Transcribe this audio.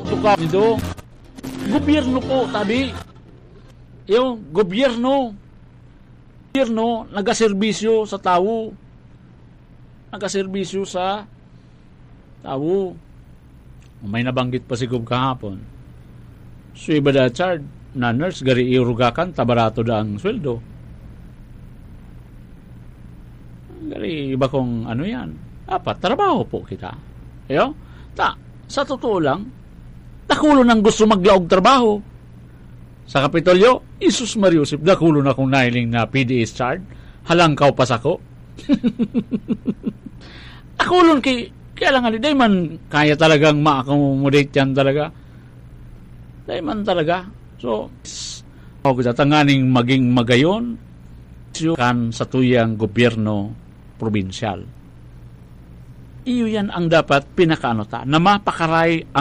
tukaw nito. Gobyerno po, tabi. Yung gobyerno nagaserbisyo sa tao. Nagaserbisyo sa tao. May nabanggit pa si Gub kahapon. So iba da chard na nurse gari irugakan tabarato da ang sweldo. Gari iba kong ano yan. Trabaho po kita. Ayo? Sa totoo lang, dakulo nang gusto maglaog trabaho. Sa Kapitolyo, Isus Mariusip, dakulo na kong nailing na PDS chard. Halangkaw pa sako. Dakulon kaya lang day man kaya talagang ma-accommodate yan talaga. Day man talaga. So, tanganing maging magayon kan sa tuyang gobyerno probinsyal. Iyo yan ang dapat pinakaano ta na mapakaray